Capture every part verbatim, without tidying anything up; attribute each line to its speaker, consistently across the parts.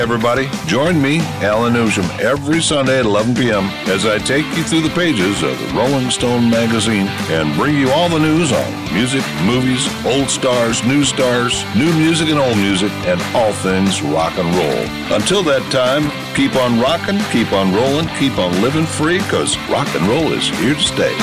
Speaker 1: Everybody, join me, Alan Newsham, every Sunday at eleven p.m. as I take you through the pages of the Rolling Stone magazine and bring you all the news on music, movies, old stars, new stars, new music and old music, and all things rock and roll. Until that time, keep on rocking, keep on rolling, keep on living free, because rock and roll is here to stay.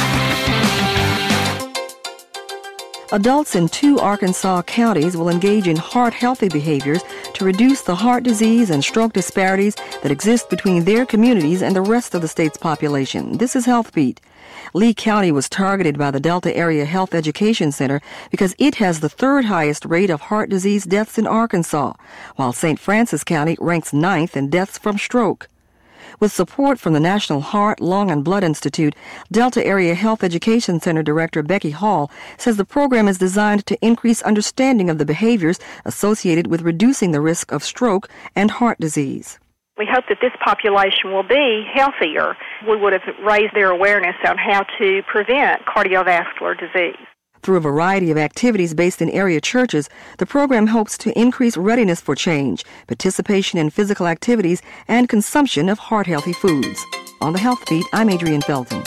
Speaker 2: Adults in two Arkansas counties will engage in heart-healthy behaviors to reduce the heart disease and stroke disparities that exist between their communities and the rest of the state's population. This is HealthBeat. Lee County was targeted by the Delta Area Health Education Center because it has the third highest rate of heart disease deaths in Arkansas, while Saint Francis County ranks ninth in deaths from stroke. With support from the National Heart, Lung, and Blood Institute, Delta Area Health Education Center Director Becky Hall says the program is designed to increase understanding of the behaviors associated with reducing the risk of stroke and heart disease.
Speaker 3: We hope that this population will be healthier. We would have raised their awareness on how to prevent cardiovascular disease.
Speaker 2: Through a variety of activities based in area churches, the program hopes to increase readiness for change, participation in physical activities, and consumption of heart-healthy foods. On the Health Beat, I'm Adrienne Felton.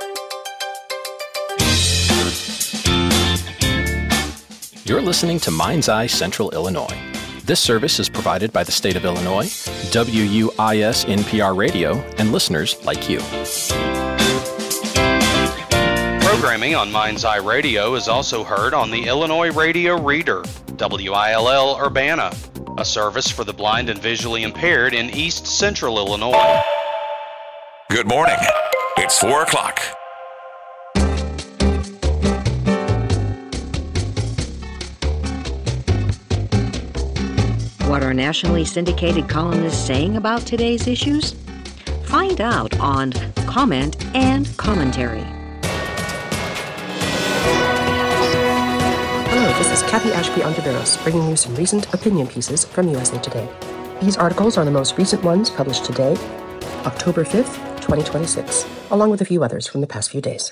Speaker 4: You're listening to Mind's Eye Central Illinois. This service is provided by the state of Illinois, W U I S N P R Radio, and listeners like you.
Speaker 5: Programming on Mind's Eye Radio is also heard on the Illinois Radio Reader, W I L L Urbana, a service for the blind and visually impaired in East Central Illinois.
Speaker 6: Good morning. It's four o'clock.
Speaker 7: What are nationally syndicated columnists saying about today's issues? Find out on Comment and Commentary.
Speaker 8: Hello, this is Kathy Ashby-Ontiveros, bringing you some recent opinion pieces from U S A Today. These articles are the most recent ones published today, October fifth, twenty twenty-six, along with a few others from the past few days.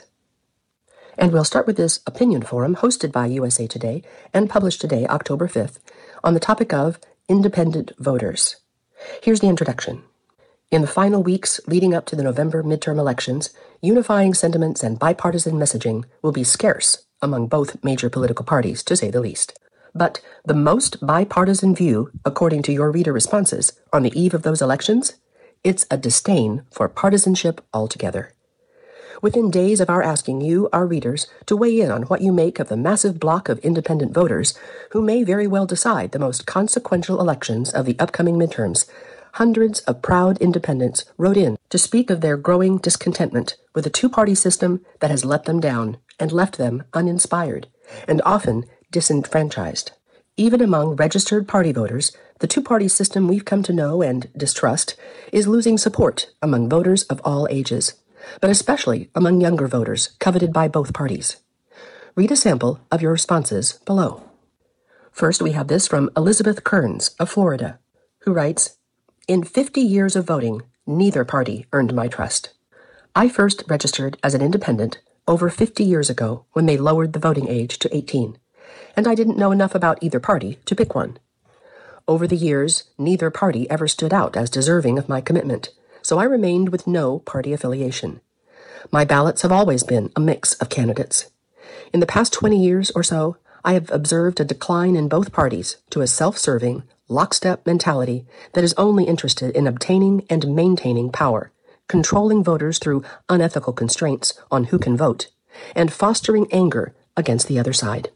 Speaker 8: And we'll start with this opinion forum hosted by U S A Today and published today, October fifth, on the topic of independent voters. Here's the introduction. In the final weeks leading up to the November midterm elections, unifying sentiments and bipartisan messaging will be scarce among both major political parties, to say the least. But the most bipartisan view, according to your reader responses, on the eve of those elections, it's a disdain for partisanship altogether. Within days of our asking you, our readers, to weigh in on what you make of the massive block of independent voters who may very well decide the most consequential elections of the upcoming midterms, hundreds of proud independents wrote in to speak of their growing discontentment with a two-party system that has let them down and left them uninspired and often disenfranchised. Even among registered party voters, the two-party system we've come to know and distrust is losing support among voters of all ages, but especially among younger voters coveted by both parties. Read a sample of your responses below. First, we have this from Elizabeth Kearns of Florida, who writes, "In fifty years of voting, neither party earned my trust. I first registered as an independent over fifty years ago when they lowered the voting age to eighteen, and I didn't know enough about either party to pick one. Over the years, neither party ever stood out as deserving of my commitment, so I remained with no party affiliation. My ballots have always been a mix of candidates. In the past twenty years or so, I have observed a decline in both parties to a self-serving, lockstep mentality that is only interested in obtaining and maintaining power, controlling voters through unethical constraints on who can vote, and fostering anger against the other side.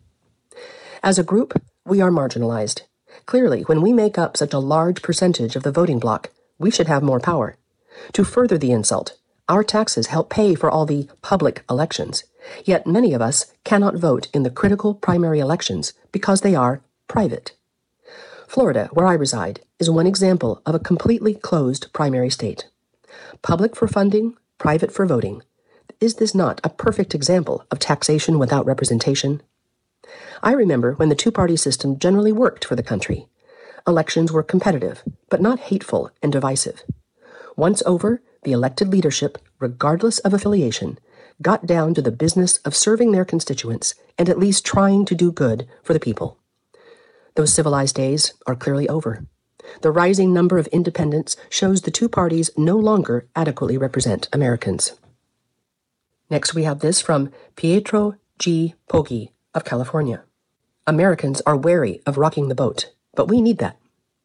Speaker 8: As a group, we are marginalized. Clearly, when we make up such a large percentage of the voting bloc, we should have more power. To further the insult, our taxes help pay for all the public elections, yet many of us cannot vote in the critical primary elections because they are private. Florida, where I reside, is one example of a completely closed primary state. Public for funding, private for voting. Is this not a perfect example of taxation without representation? I remember when the two-party system generally worked for the country. Elections were competitive, but not hateful and divisive. Once over, the elected leadership, regardless of affiliation, got down to the business of serving their constituents and at least trying to do good for the people. Those civilized days are clearly over. The rising number of independents shows the two parties no longer adequately represent Americans. Next, we have this from Pietro G. Poggi of California. Americans are wary of rocking the boat, but we need that.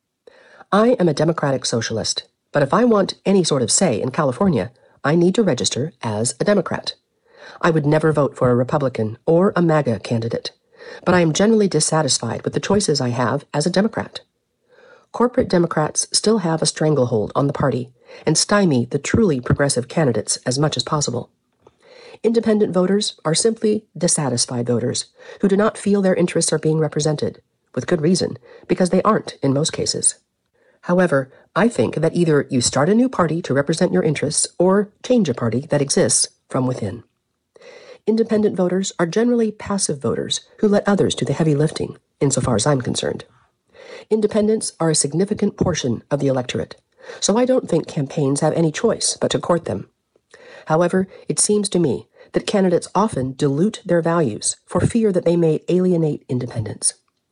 Speaker 8: I am a democratic socialist, but if I want any sort of say in California, I need to register as a Democrat. I would never vote for a Republican or a MAGA candidate, but I am generally dissatisfied with the choices I have as a Democrat. Corporate Democrats still have a stranglehold on the party and stymie the truly progressive candidates as much as possible. Independent voters are simply dissatisfied voters who do not feel their interests are being represented, with good reason, because they aren't in most cases. However, I think that either you start a new party to represent your interests or change a party that exists from within. Independent voters are generally passive voters who let others do the heavy lifting, insofar as I'm concerned. Independents are a significant portion of the electorate, so I don't think campaigns have any choice but to court them. However, it seems to me that candidates often dilute their values for fear that they may alienate independents.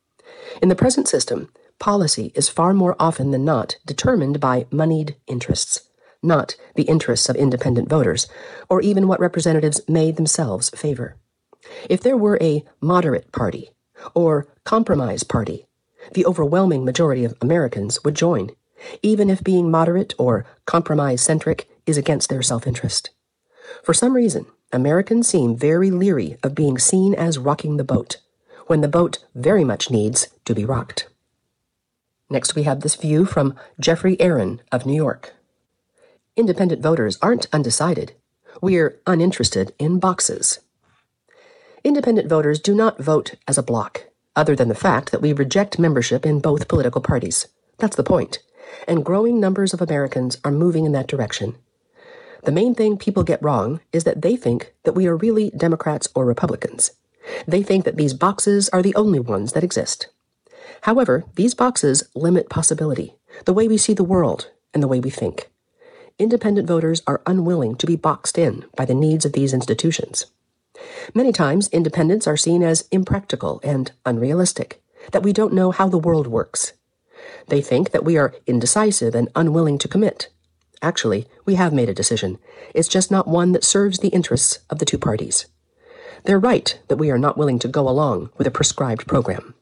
Speaker 8: In the present system, policy is far more often than not determined by moneyed interests, not the interests of independent voters, or even what representatives may themselves favor. If there were a moderate party or compromise party, the overwhelming majority of Americans would join, even if being moderate or compromise-centric is against their self-interest. For some reason, Americans seem very leery of being seen as rocking the boat, when the boat very much needs to be rocked. Next, we have this view from Jeffrey Aaron of New York. Independent voters aren't undecided. We're uninterested in boxes. Independent voters do not vote as a bloc, other than the fact that we reject membership in both political parties. That's the point, and growing numbers of Americans are moving in that direction. The main thing people get wrong is that they think that we are really Democrats or Republicans. They think that these boxes are the only ones that exist. However, these boxes limit possibility, the way we see the world and the way we think. Independent voters are unwilling to be boxed in by the needs of these institutions. Many times, independents are seen as impractical and unrealistic, that we don't know how the world works. They think that we are indecisive and unwilling to commit. Actually, we have made a decision. It's just not one that serves the interests of the two parties. They're right that we are not willing to go along with a prescribed program.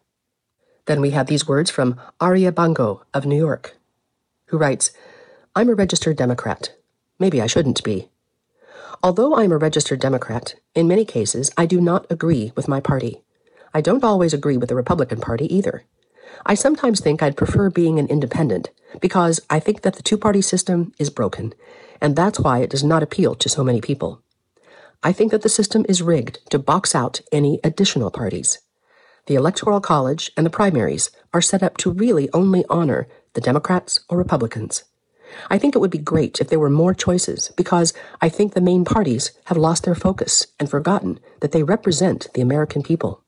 Speaker 8: Then we have these words from Arya Bango of New York, who writes, I'm a registered Democrat. Maybe I shouldn't be. Although I'm a registered Democrat, in many cases I do not agree with my party. I don't always agree with the Republican Party either. I sometimes think I'd prefer being an independent because I think that the two-party system is broken, and that's why it does not appeal to so many people. I think that the system is rigged to box out any additional parties. The Electoral College and the primaries are set up to really only honor the Democrats or Republicans. I think it would be great if there were more choices because I think the main parties have lost their focus and forgotten that they represent the American people.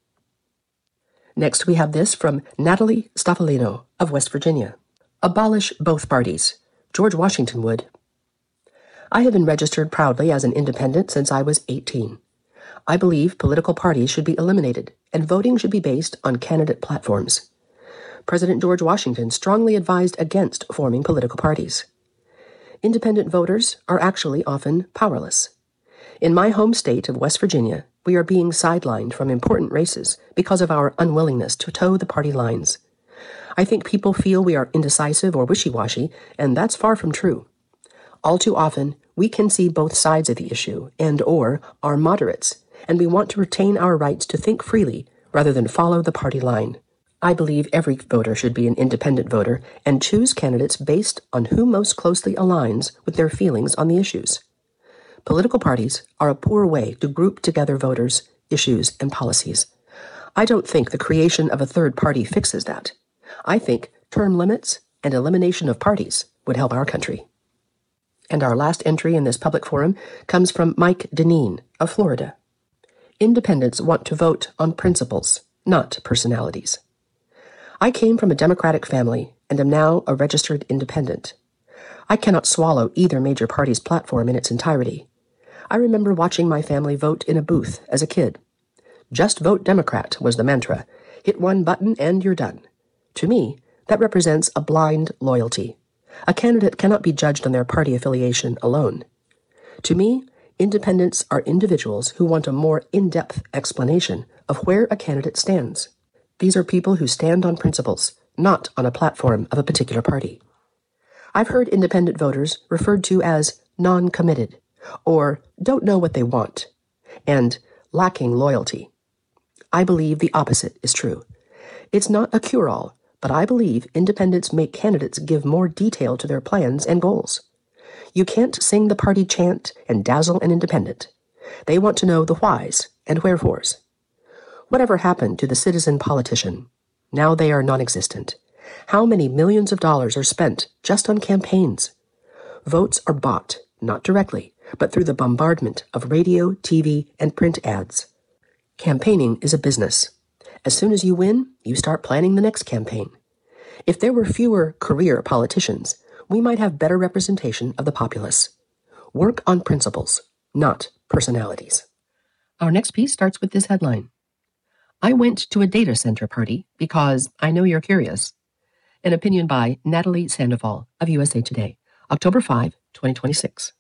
Speaker 8: Next, we have this from Natalie Staffolino of West Virginia. Abolish both parties. George Washington would. I have been registered proudly as an independent since I was eighteen. I believe political parties should be eliminated and voting should be based on candidate platforms. President George Washington strongly advised against forming political parties. Independent voters are actually often powerless. In my home state of West Virginia, we are being sidelined from important races because of our unwillingness to toe the party lines. I think people feel we are indecisive or wishy-washy, and that's far from true. All too often, we can see both sides of the issue and or are moderates, and we want to retain our rights to think freely rather than follow the party line. I believe every voter should be an independent voter and choose candidates based on who most closely aligns with their feelings on the issues. Political parties are a poor way to group together voters, issues, and policies. I don't think the creation of a third party fixes that. I think term limits and elimination of parties would help our country. And our last entry in this public forum comes from Mike Deneen of Florida. Independents want to vote on principles, not personalities. I came from a Democratic family and am now a registered independent. I cannot swallow either major party's platform in its entirety. I remember watching my family vote in a booth as a kid. Just vote Democrat was the mantra. Hit one button and you're done. To me, That represents a blind loyalty. A candidate cannot be judged on their party affiliation alone. To me, independents are individuals who want a more in-depth explanation of where a candidate stands. These are people who stand on principles, not on a platform of a particular party. I've heard independent voters referred to as non-committed, or don't know what they want, and lacking loyalty. I believe the opposite is true. It's not a cure-all, but I believe independents make candidates give more detail to their plans and goals. You can't sing the party chant and dazzle an independent. They want to know the whys and wherefores. Whatever happened to the citizen politician? Now they are non-existent. How many millions of dollars are spent just on campaigns? Votes are bought, not directly, but through the bombardment of radio, T V, and print ads. Campaigning is a business. As soon as you win, you start planning the next campaign. If there were fewer career politicians, we might have better representation of the populace. Work on principles, not personalities. Our next piece starts with this headline. I went to a data center party because I know you're curious. An opinion by Natalie Sandoval of U S A Today, October fifth, twenty twenty-six.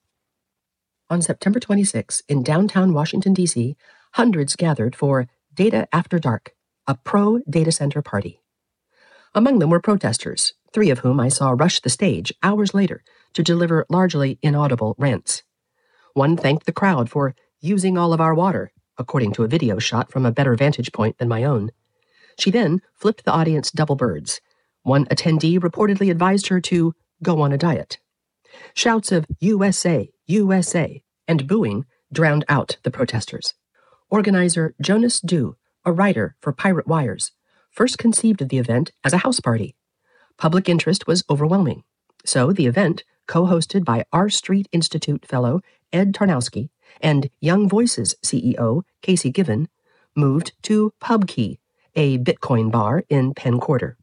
Speaker 8: On September twenty-sixth, in downtown Washington, D C, hundreds gathered for Data After Dark, a pro-data center party. Among them were protesters, three of whom I saw rush the stage hours later to deliver largely inaudible rants. One thanked the crowd for using all of our water, according to a video shot from a better vantage point than my own. She then flipped the audience double birds. One attendee reportedly advised her to go on a diet. Shouts of U S A, U S A, and booing drowned out the protesters. Organizer Jonas Dew, a writer for Pirate Wires, first conceived of the event as a house party. Public interest was overwhelming, so the event, co-hosted by R Street Institute fellow Ed Tarnowski and Young Voices C E O Casey Given, moved to PubKey, a Bitcoin bar in Penn Quarter.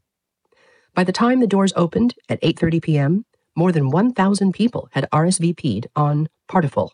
Speaker 8: By the time the doors opened at eight thirty p.m., more than one thousand people had R S V P'd on Partiful.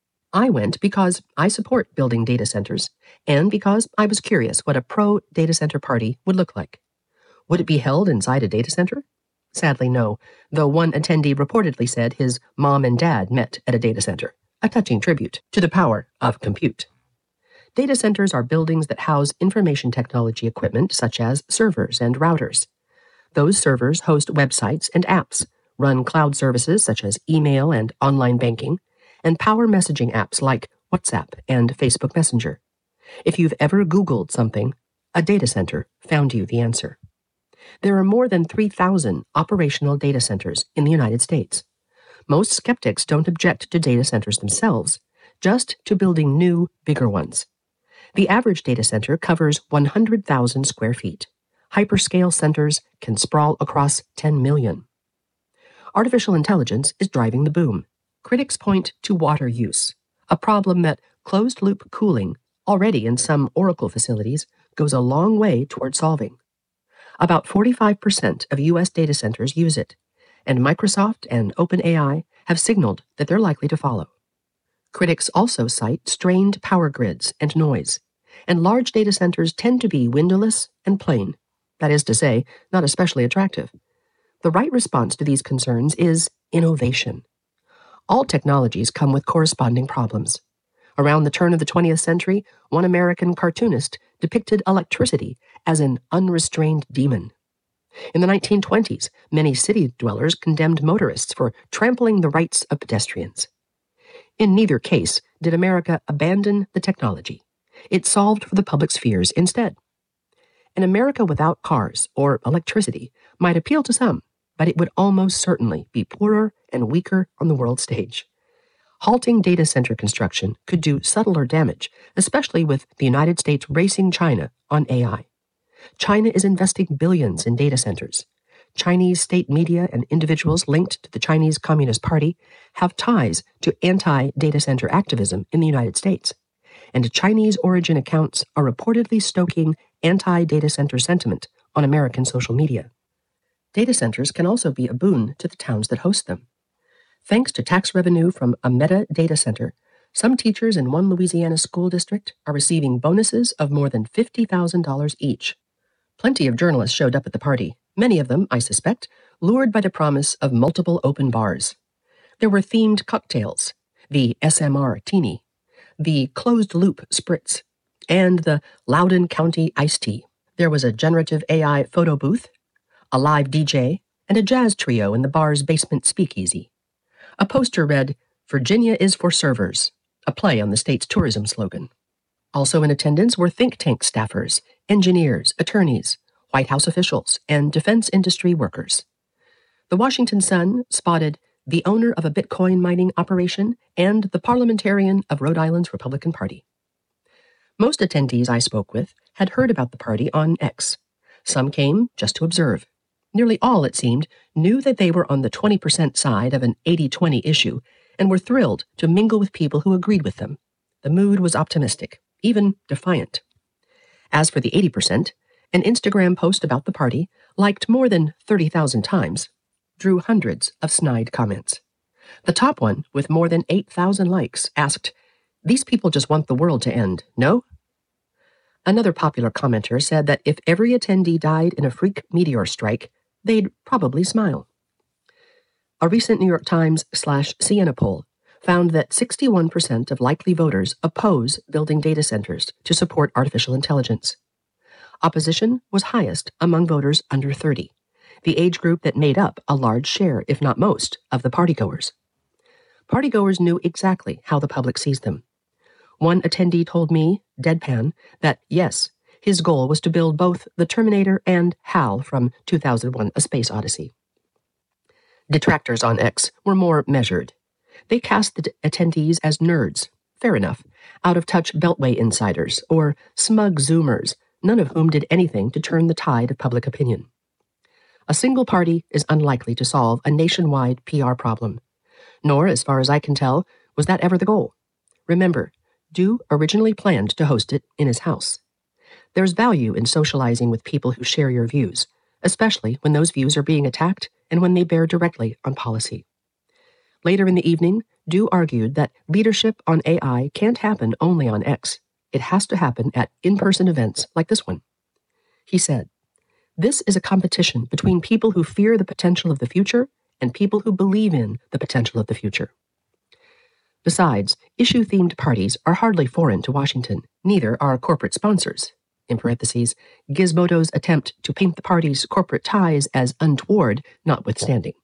Speaker 8: I went because I support building data centers, and because I was curious what a pro-data center party would look like. Would it be held inside a data center? Sadly, no, though one attendee reportedly said his mom and dad met at a data center, a touching tribute to the power of compute. Data centers are buildings that house information technology equipment such as servers and routers. Those servers host websites and apps, run cloud services such as email and online banking, and power messaging apps like WhatsApp and Facebook Messenger. If you've ever Googled something, a data center found you the answer. There are more than three thousand operational data centers in the United States. Most skeptics don't object to data centers themselves, just to building new, bigger ones. The average data center covers one hundred thousand square feet. Hyperscale centers can sprawl across ten million. Artificial intelligence is driving the boom. Critics point to water use, a problem that closed-loop cooling, already in some Oracle facilities, goes a long way toward solving. About forty-five percent of U S data centers use it, and Microsoft and OpenAI have signaled that they're likely to follow. Critics also cite strained power grids and noise, and large data centers tend to be windowless and plain, that is to say, not especially attractive. The right response to these concerns is innovation. All technologies come with corresponding problems. Around the turn of the twentieth century, one American cartoonist depicted electricity as an unrestrained demon. In the nineteen twenties, many city dwellers condemned motorists for trampling the rights of pedestrians. In neither case did America abandon the technology. It solved for the public's fears instead. An America without cars or electricity might appeal to some, but it would almost certainly be poorer and weaker on the world stage. Halting data center construction could do subtler damage, especially with the United States racing China on A I. China is investing billions in data centers. Chinese state media and individuals linked to the Chinese Communist Party have ties to anti-data center activism in the United States, and Chinese origin accounts are reportedly stoking anti-data center sentiment on American social media. Data centers can also be a boon to the towns that host them. Thanks to tax revenue from a Meta data center, some teachers in one Louisiana school district are receiving bonuses of more than fifty thousand dollars each. Plenty of journalists showed up at the party, Many of them, I suspect, lured by the promise of multiple open bars. There were themed cocktails, the S M R Teeny, the Closed Loop Spritz, and the Loudoun County Iced Tea. There was a generative A I photo booth, a live D J, and a jazz trio in the bar's basement speakeasy. A poster read, "Virginia is for servers," a play on the state's tourism slogan. Also in attendance were think tank staffers, engineers, attorneys, White House officials, and defense industry workers. The Washington Sun spotted the owner of a Bitcoin mining operation and the parliamentarian of Rhode Island's Republican Party. Most attendees I spoke with had heard about the party on X. Some came just to observe. Nearly all, it seemed, knew that they were on the twenty percent side of an eighty twenty issue and were thrilled to mingle with people who agreed with them. The mood was optimistic, even defiant. As for the eighty percent, an Instagram post about the party, liked more than thirty thousand times, drew hundreds of snide comments. The top one, with more than eight thousand likes, asked, "These people just want the world to end, no?" Another popular commenter said that if every attendee died in a freak meteor strike, they'd probably smile. A recent New York Times slash Siena poll found that sixty-one percent of likely voters oppose building data centers to support artificial intelligence. Opposition was highest among voters under thirty, the age group that made up a large share, if not most, of the partygoers. Partygoers knew exactly how the public sees them. One attendee told me, deadpan, that yes, his goal was to build both the Terminator and HAL from two thousand one: A Space Odyssey. Detractors on X were more measured. They cast the attendees as nerds, fair enough, out-of-touch Beltway insiders, or smug Zoomers, none of whom did anything to turn the tide of public opinion. A single party is unlikely to solve a nationwide P R problem. Nor, as far as I can tell, was that ever the goal. Remember, Dew originally planned to host it in his house. There's value in socializing with people who share your views, especially when those views are being attacked and when they bear directly on policy. Later in the evening, Dew argued that leadership on A I can't happen only on X. It has to happen at in-person events like this one. He said, "This is a competition between people who fear the potential of the future and people who believe in the potential of the future." Besides, issue-themed parties are hardly foreign to Washington. Neither are corporate sponsors. In parentheses, Gizmodo's attempt to paint the party's corporate ties as untoward notwithstanding.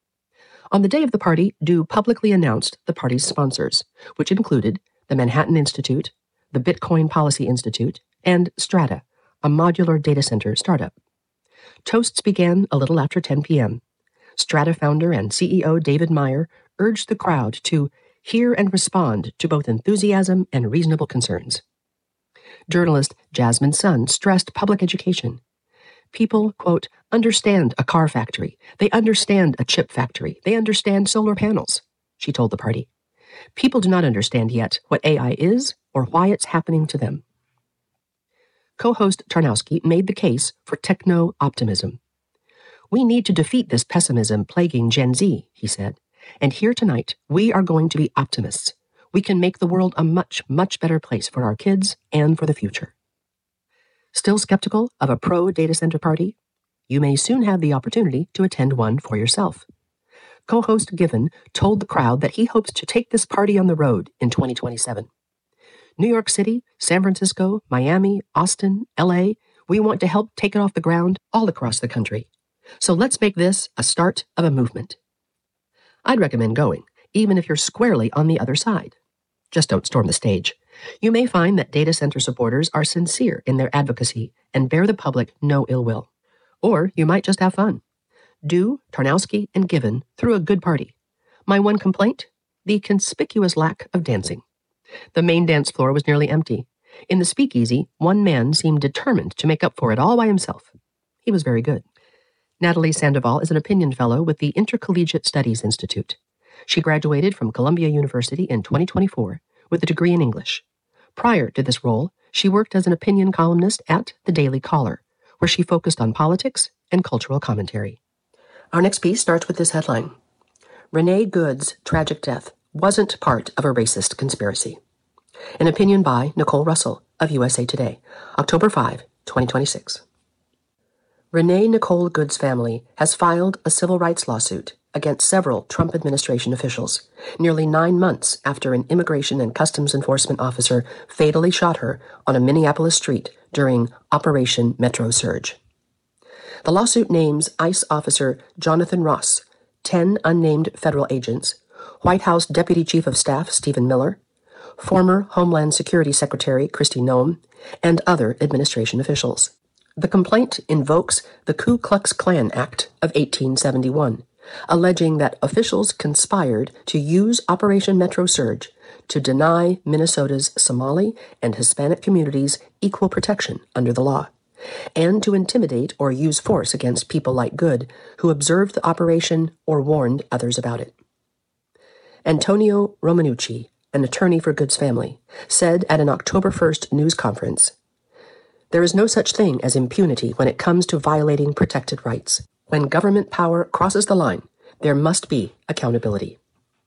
Speaker 8: On the day of the party, Dew publicly announced the party's sponsors, which included the Manhattan Institute, the Bitcoin Policy Institute, and Strata, a modular data center startup. Toasts began a little after ten p.m. Strata founder and C E O David Meyer urged the crowd to hear and respond to both enthusiasm and reasonable concerns. Journalist Jasmine Sun stressed public education. People, quote, understand a car factory. They understand a chip factory. They understand solar panels, she told the party. People do not understand yet what A I is or why it's happening to them. Co-host Tarnowski made the case for techno-optimism. "We need to defeat this pessimism plaguing Gen Z," he said, "and here tonight we are going to be optimists. We can make the world a much, much better place for our kids and for the future." Still skeptical of a pro-data center party? You may soon have the opportunity to attend one for yourself. Co-host Given told the crowd that he hopes to take this party on the road in twenty twenty-seven. New York City, San Francisco, Miami, Austin, L A, we want to help take it off the ground all across the country. So let's make this a start of a movement. I'd recommend going, even if you're squarely on the other side. Just don't storm the stage. You may find that data center supporters are sincere in their advocacy and bear the public no ill will. Or you might just have fun. Dew, Tarnowski, and Given threw a good party. My one complaint? The conspicuous lack of dancing. The main dance floor was nearly empty. In the speakeasy, one man seemed determined to make up for it all by himself. He was very good. Natalie Sandoval is an opinion fellow with the Intercollegiate Studies Institute. She graduated from Columbia University in twenty twenty-four with a degree in English. Prior to this role, she worked as an opinion columnist at The Daily Caller, where she focused on politics and cultural commentary. Our next piece starts with this headline: Renee Good's tragic death wasn't part of a racist conspiracy. An opinion by Nicole Russell of U S A Today, October fifth, twenty twenty-six. Renee Nicole Good's family has filed a civil rights lawsuit against several Trump administration officials, nearly nine months after an Immigration and Customs Enforcement officer fatally shot her on a Minneapolis street during Operation Metro Surge. The lawsuit names ICE officer Jonathan Ross, ten unnamed federal agents, White House Deputy Chief of Staff Stephen Miller, former Homeland Security Secretary Kristi Noem, and other administration officials. The complaint invokes the Ku Klux Klan Act of eighteen seventy-one, alleging that officials conspired to use Operation Metro Surge to deny Minnesota's Somali and Hispanic communities equal protection under the law, and to intimidate or use force against people like Good who observed the operation or warned others about it. Antonio Romanucci, an attorney for Good's family, said at an October first news conference, "There is no such thing as impunity when it comes to violating protected rights. When government power crosses the line, there must be accountability."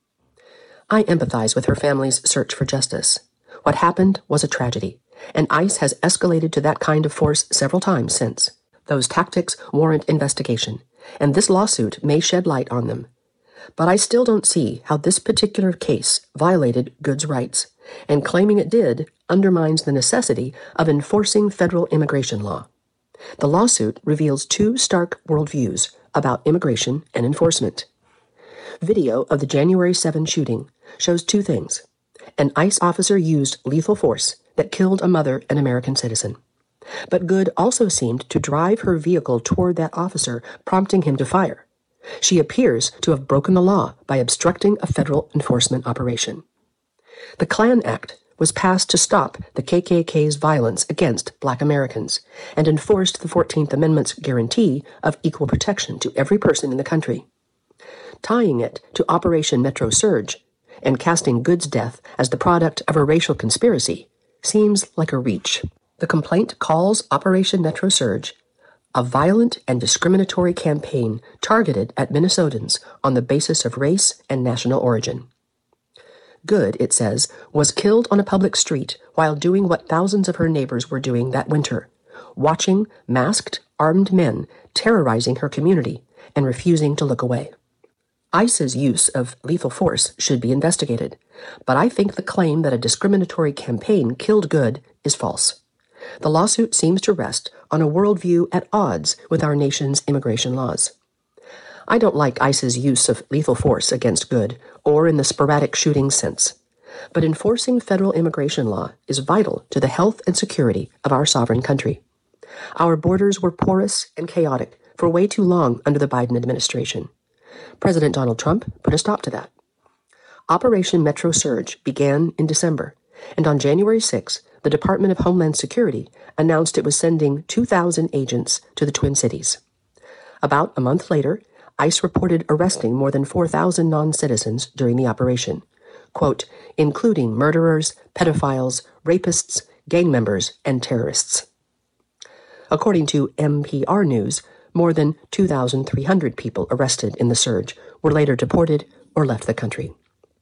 Speaker 8: I empathize with her family's search for justice. What happened was a tragedy, and ICE has escalated to that kind of force several times since. Those tactics warrant investigation, and this lawsuit may shed light on them. But I still don't see how this particular case violated Good's rights, and claiming it did undermines the necessity of enforcing federal immigration law. The lawsuit reveals two stark worldviews about immigration and enforcement. Video of the January seventh shooting shows two things. An ICE officer used lethal force that killed a mother, an American citizen. But Good also seemed to drive her vehicle toward that officer, prompting him to fire. She appears to have broken the law by obstructing a federal enforcement operation. The Klan Act was passed to stop the K K K's violence against Black Americans and enforced the fourteenth Amendment's guarantee of equal protection to every person in the country. Tying it to Operation Metro Surge and casting Good's death as the product of a racial conspiracy seems like a reach. The complaint calls Operation Metro Surge a violent and discriminatory campaign targeted at Minnesotans on the basis of race and national origin. Good, it says, was killed on a public street while doing what thousands of her neighbors were doing that winter, watching masked, armed men terrorizing her community and refusing to look away. ICE's use of lethal force should be investigated, but I think the claim that a discriminatory campaign killed Good is false. The lawsuit seems to rest on a worldview at odds with our nation's immigration laws. I don't like ICE's use of lethal force against Good, or in the sporadic shooting sense. But enforcing federal immigration law is vital to the health and security of our sovereign country. Our borders were porous and chaotic for way too long under the Biden administration. President Donald Trump put a stop to that. Operation Metro Surge began in December, and on January sixth, the Department of Homeland Security announced it was sending two thousand agents to the Twin Cities. About a month later, ICE reported arresting more than four thousand non-citizens during the operation, quote, including murderers, pedophiles, rapists, gang members, and terrorists. According to N P R News, more than two thousand three hundred people arrested in the surge were later deported or left the country.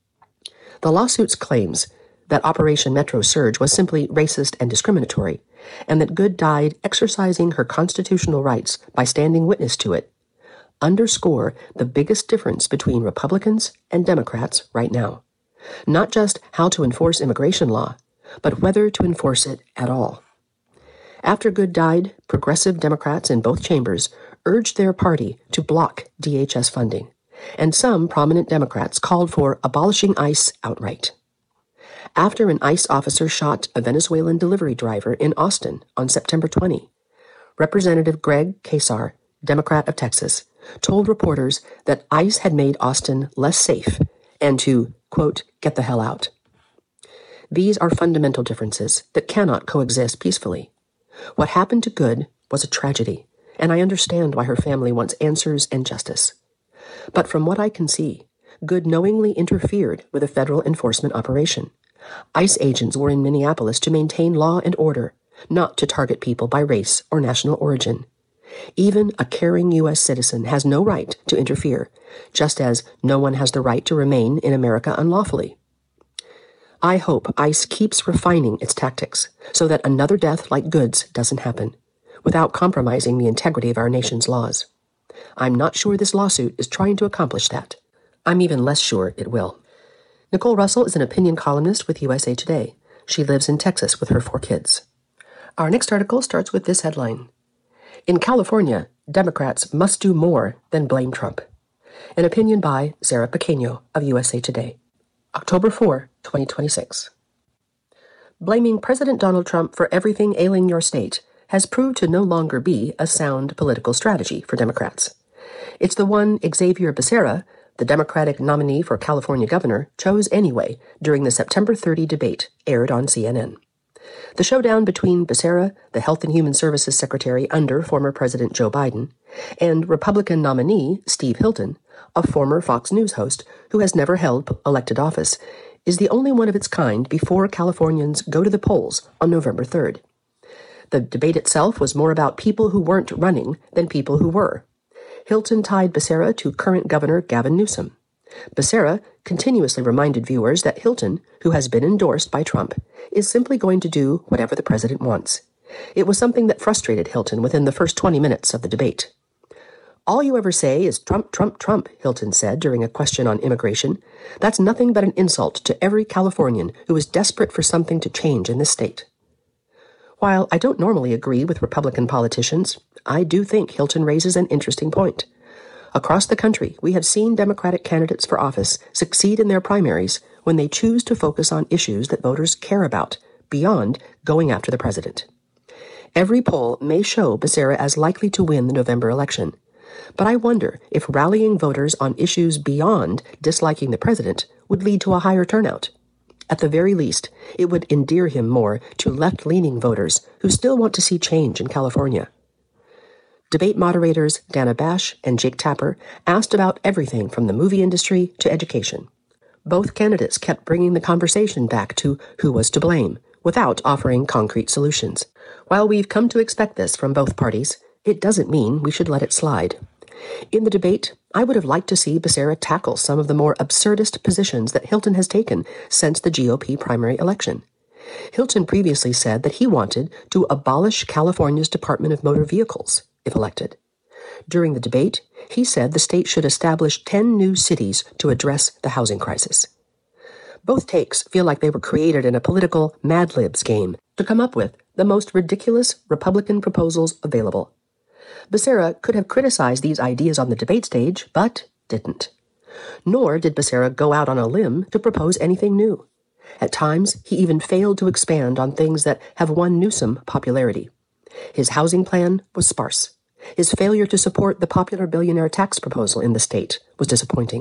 Speaker 8: The lawsuit's claims that Operation Metro Surge was simply racist and discriminatory, and that Good died exercising her constitutional rights by standing witness to it, underscore the biggest difference between Republicans and Democrats right now. Not just how to enforce immigration law, but whether to enforce it at all. After Good died, progressive Democrats in both chambers urged their party to block D H S funding, and some prominent Democrats called for abolishing ICE outright. After an ICE officer shot a Venezuelan delivery driver in Austin on September twentieth, Representative Greg Casar, Democrat of Texas, told reporters that ICE had made Austin less safe and to, quote, get the hell out. These are fundamental differences that cannot coexist peacefully. What happened to Good was a tragedy, and I understand why her family wants answers and justice. But from what I can see, Good knowingly interfered with a federal enforcement operation. ICE agents were in Minneapolis to maintain law and order, not to target people by race or national origin. Even a caring U S citizen has no right to interfere, just as no one has the right to remain in America unlawfully. I hope ICE keeps refining its tactics so that another death like Good's doesn't happen. without compromising the integrity of our nation's laws. I'm not sure this lawsuit is trying to accomplish that. I'm even less sure it will. Nicole Russell is an opinion columnist with U S A Today. She lives in Texas with her four kids. Our next article starts with this headline. In California, Democrats must do more than blame Trump. An opinion by Sarah Pequeño of U S A Today. October fourth, twenty twenty-six. Blaming President Donald Trump for everything ailing your state has proved to no longer be a sound political strategy for Democrats. It's the one Xavier Becerra, the Democratic nominee for California governor, chose anyway during the September thirtieth debate aired on C N N. The showdown between Becerra, the Health and Human Services Secretary under former President Joe Biden, and Republican nominee Steve Hilton, a former Fox News host who has never held elected office, is the only one of its kind before Californians go to the polls on November third. The debate itself was more about people who weren't running than people who were. Hilton tied Becerra to current Governor Gavin Newsom. Becerra continuously reminded viewers that Hilton, who has been endorsed by Trump, is simply going to do whatever the president wants. It was something that frustrated Hilton within the first twenty minutes of the debate. All you ever say is Trump, Trump, Trump, Hilton said during a question on immigration. That's nothing but an insult to every Californian who is desperate for something to change in this state. While I don't normally agree with Republican politicians, I do think Hilton raises an interesting point. Across the country, we have seen Democratic candidates for office succeed in their primaries when they choose to focus on issues that voters care about, beyond going after the president. Every poll may show Becerra as likely to win the November election, but I wonder if rallying voters on issues beyond disliking the president would lead to a higher turnout. At the very least, it would endear him more to left-leaning voters who still want to see change in California. Debate moderators Dana Bash and Jake Tapper asked about everything from the movie industry to education. Both candidates kept bringing the conversation back to who was to blame, without offering concrete solutions. While we've come to expect this from both parties, it doesn't mean we should let it slide. In the debate, I would have liked to see Becerra tackle some of the more absurdist positions that Hilton has taken since the G O P primary election. Hilton previously said that he wanted to abolish California's Department of Motor Vehicles, if elected. During the debate, he said the state should establish ten new cities to address the housing crisis. Both takes feel like they were created in a political Mad Libs game to come up with the most ridiculous Republican proposals available. Becerra could have criticized these ideas on the debate stage, but didn't. Nor did Becerra go out on a limb to propose anything new. At times, he even failed to expand on things that have won Newsom popularity. His housing plan was sparse. His failure to support the popular billionaire tax proposal in the state was disappointing.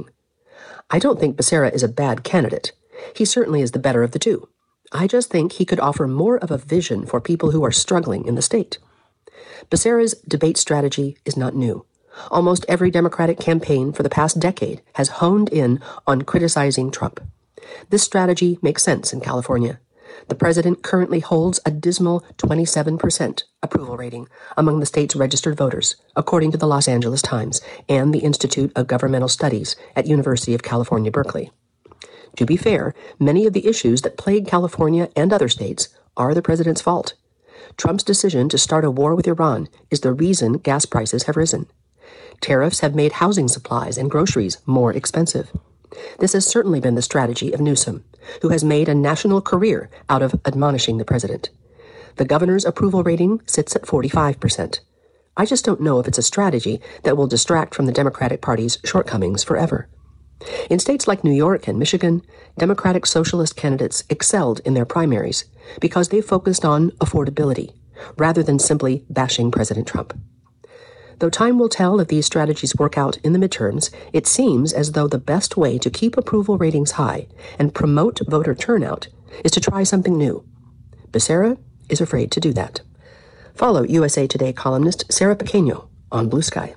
Speaker 8: I don't think Becerra is a bad candidate. He certainly is the better of the two. I just think he could offer more of a vision for people who are struggling in the state. Becerra's debate strategy is not new. Almost every Democratic campaign for the past decade has honed in on criticizing Trump. This strategy makes sense in California. The president currently holds a dismal twenty-seven percent approval rating among the state's registered voters, according to the Los Angeles Times and the Institute of Governmental Studies at University of California, Berkeley. To be fair, many of the issues that plague California and other states are the president's fault. Trump's decision to start a war with Iran is the reason gas prices have risen. Tariffs have made housing supplies and groceries more expensive. This has certainly been the strategy of Newsom, who has made a national career out of admonishing the president. The governor's approval rating sits at forty-five percent. I just don't know if it's a strategy that will distract from the Democratic Party's shortcomings forever. In states like New York and Michigan, Democratic Socialist candidates excelled in their primaries because they focused on affordability, rather than simply bashing President Trump. Though time will tell if these strategies work out in the midterms, it seems as though the best way to keep approval ratings high and promote voter turnout is to try something new. Becerra is afraid to do that. Follow U S A Today columnist Sarah Pequeño on Blue Sky.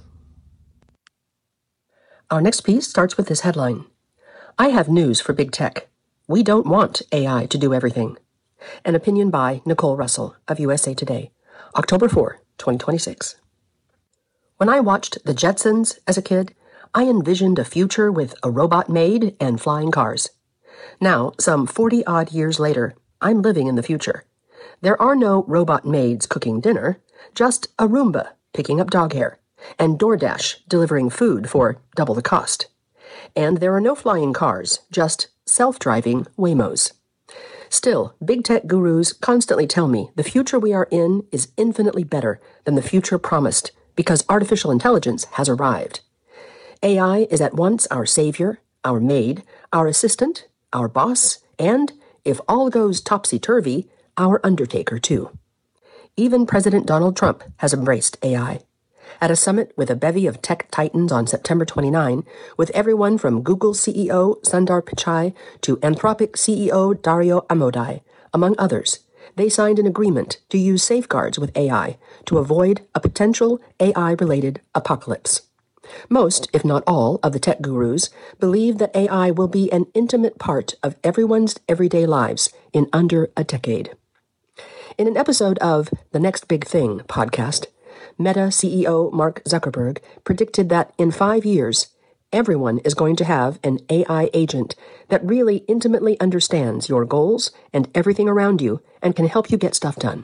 Speaker 8: Our next piece starts with this headline. I have news for big tech. We don't want A I to do everything. An opinion by Nicole Russell of U S A Today, October fourth, twenty twenty-six. When I watched The Jetsons as a kid, I envisioned a future with a robot maid and flying cars. Now, some forty-odd years later, I'm living in the future. There are no robot maids cooking dinner, just a Roomba picking up dog hair, and DoorDash delivering food for double the cost. And there are no flying cars, just self-driving Waymos. Still, big tech gurus constantly tell me the future we are in is infinitely better than the future promised because artificial intelligence has arrived. A I is at once our savior, our maid, our assistant, our boss, and, if all goes topsy-turvy, our undertaker too. Even President Donald Trump has embraced A I. At a summit with a bevy of tech titans on September twenty-ninth, with everyone from Google C E O Sundar Pichai to Anthropic C E O Dario Amodei, among others, they signed an agreement to use safeguards with A I to avoid a potential A I-related apocalypse. Most, if not all, of the tech gurus believe that A I will be an intimate part of everyone's everyday lives in under a decade. In an episode of The Next Big Thing podcast, Meta C E O Mark Zuckerberg predicted that in five years, everyone is going to have an A I agent that really intimately understands your goals and everything around you and can help you get stuff done.